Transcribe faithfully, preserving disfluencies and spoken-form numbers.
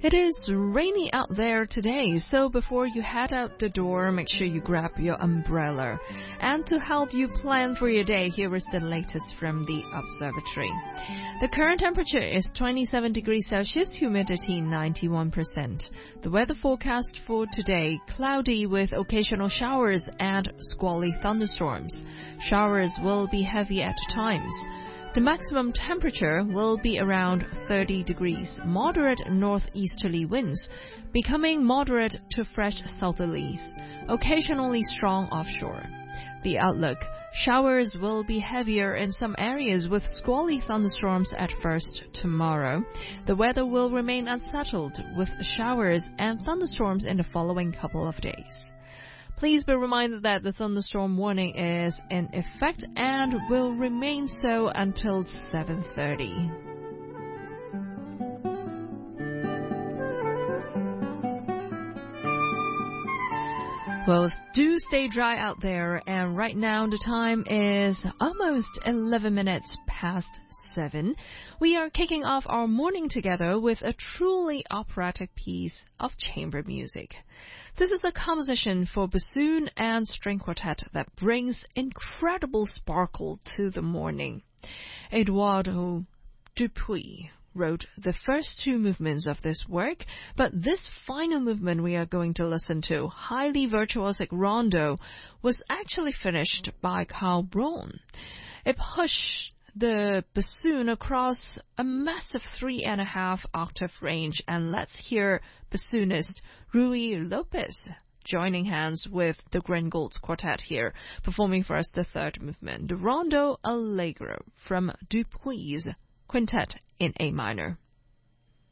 It is rainy out there today, so before you head out the door, make sure you grab your umbrella. And to help you plan for your day, here is the latest from the observatory. The current temperature is twenty-seven degrees Celsius, humidity ninety-one percent. The weather forecast for today, cloudy with occasional showers and squally thunderstorms. Showers will be heavy at times. The maximum temperature will be around thirty degrees, moderate northeasterly winds, becoming moderate to fresh southerlies, occasionally strong offshore. The outlook, showers will be heavier in some areas with squally thunderstorms at first tomorrow. The weather will remain unsettled with showers and thunderstorms in the following couple of days. Please be reminded that the thunderstorm warning is in effect and will remain so until seven thirty. Well, do stay dry out there, and right now the time is almost eleven minutes past seven. We are kicking off our morning together with a truly operatic piece of chamber music. This is a composition for bassoon and string quartet that brings incredible sparkle to the morning. Eduardo Dupuy wrote the first two movements of this work, but this final movement we are going to listen to, highly virtuosic rondo, was actually finished by Carl Braun. It pushed the bassoon across a massive three and a half octave range, and let's hear bassoonist Ruy Lopez joining hands with the Green-Gold Quartet here, performing for us the third movement, the Rondo Allegro from Dupuy's Quintet in A minor.